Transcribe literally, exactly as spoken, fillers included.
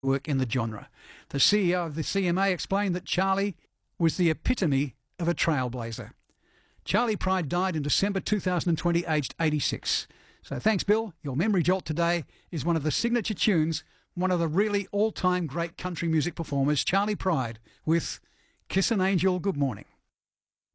work in the genre. The C E O of the C M A explained that Charlie was the epitome of a trailblazer. Charlie Pride died in December two thousand twenty, aged eighty-six. So thanks, Bill. Your memory jolt today is one of the signature tunes, one of the really all-time great country music performers, Charlie Pride, with Kiss an Angel Good Morning.